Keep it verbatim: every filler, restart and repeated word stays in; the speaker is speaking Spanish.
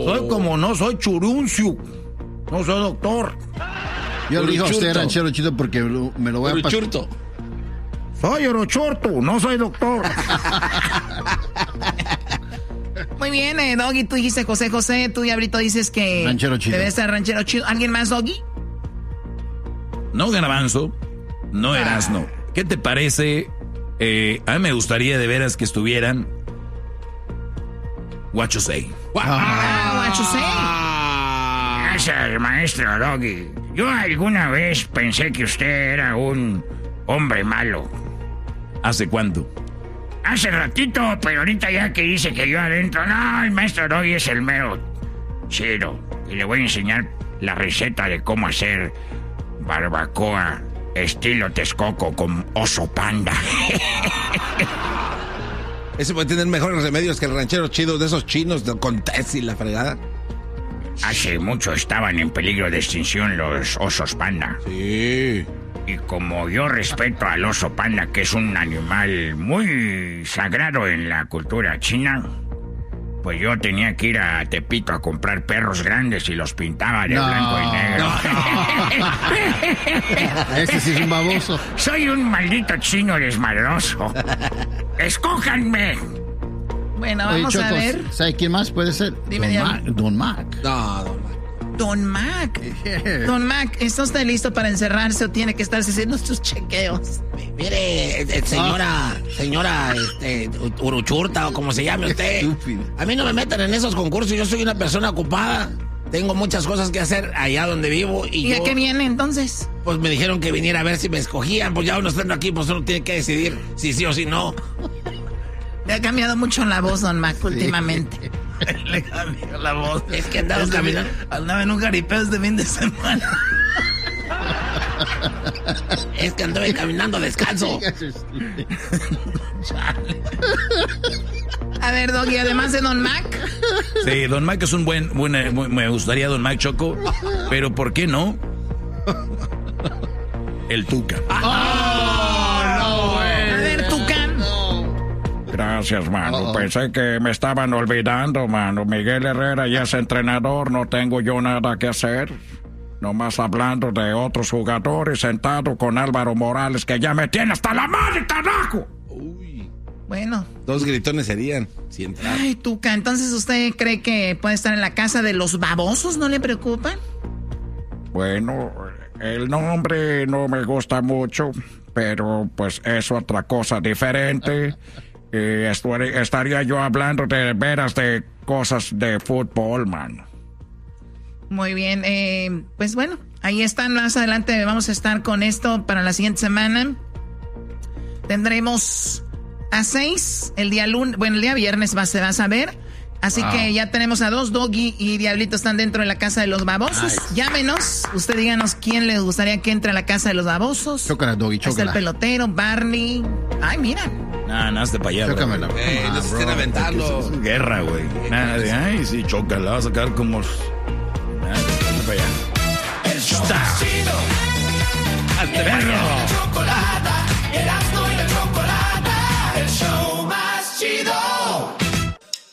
Soy como no, soy churuncio. No soy doctor. Yo le digo a usted, ranchero chido, porque me lo voy a pasar. Soy orochorto, no soy doctor. Muy bien, eh, Doggy, tú dijiste José José, tú, Diablito, dices que ranchero chido. Debe estar ranchero chido. ¿Alguien más, Doggy? No, Garbanzo, no ah. Erasno. ¿Qué te parece? Eh, a mí me gustaría de veras que estuvieran What you say. Ah, what you say. Gracias, maestro Doggy. Yo alguna vez pensé que usted era un hombre malo. ¿Hace cuánto? Hace ratito, pero ahorita ya que dice que yo adentro, no, el maestro Doggy es el mero chido. Y le voy a enseñar la receta de cómo hacer barbacoa estilo Texcoco con oso panda. Ese puede tener mejores remedios que el ranchero chido de esos chinos con test y la fregada. Hace mucho estaban en peligro de extinción los osos panda. Sí. Y como yo respeto al oso panda, que es un animal muy sagrado en la cultura china, pues yo tenía que ir a Tepito a comprar perros grandes y los pintaba de no, blanco y negro. No. Ese sí es un baboso. Soy un maldito chino desmadroso. ¡Escójanme! Bueno, vamos Oye, Chocos, a ver. ¿Sabe quién más puede ser? Dime, Don Mac. Don Mac. No, Don Mac. Don Mac. Yeah. Don Mac, ¿está usted listo para encerrarse o tiene que estarse haciendo sus chequeos? Mire, eh, señora, ah. señora, este, Uruchurta o como se llame usted. A mí no me metan en esos concursos, yo soy una persona ocupada. Tengo muchas cosas que hacer allá donde vivo. ¿Y, ¿Y yo, a qué viene entonces? Pues me dijeron que viniera a ver si me escogían. Pues ya uno estando aquí, pues uno tiene que decidir si sí o si no. Le ha cambiado mucho la voz, Don Mac, sí. últimamente. Le cambió la voz. Es que andaba caminando. Andaba en un jaripeo este fin de semana. Es que anduve caminando descalzo. A ver, Doggy, además de Don Mac. Sí, Don Mac es un buen, buen, me gustaría Don Mac, Choco, pero ¿por qué no? El Tuca. Oh, no, güey. A ver, Tuca. Gracias, mano. Uh-oh. Pensé que me estaban olvidando, mano. Miguel Herrera ya es entrenador, no tengo yo nada que hacer. Nomás hablando de otros jugadores, sentado con Álvaro Morales, que ya me tiene hasta la madre, carajo. Uy. Bueno. Dos gritones serían. Si entrar. Ay, Tuca, entonces usted cree que puede estar en la casa de los babosos, ¿no le preocupa? Bueno, el nombre no me gusta mucho, pero pues es otra cosa diferente. Eh, estaría yo hablando de veras de cosas de fútbol, man. Muy bien, eh, pues bueno, ahí están. Más adelante vamos a estar con esto para la siguiente semana. Tendremos a seis el día lunes, bueno, el día viernes va, se va a saber. Así wow. que ya tenemos a dos, Doggy y Diablito están dentro de la casa de los babosos. Nice. Llámenos, usted díganos quién le gustaría que entre a la casa de los babosos. Chócala, Doggy, chócala. Está el pelotero, Barney. Ay, mira. Nah, nada, de para allá. Chócamela. Eh, no se estén aventando. Es guerra, güey. Nada de, ay, sí, chócala, va a sacar como... Nada, de para allá. El show chido. ¡Hazte perro! Chocolata,